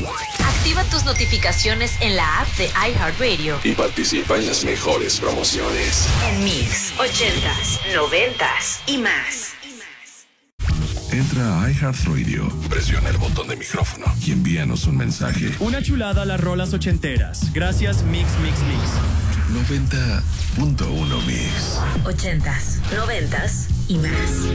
Activa tus notificaciones en la app de iHeartRadio y participa en las mejores promociones. en Mix 80s, 90s y más. Entra a iHeartRadio, presiona el botón de micrófono y envíanos un mensaje. Una chulada a las rolas ochenteras. Gracias, Mix. 90.1 Mix. 80s, 90s y más.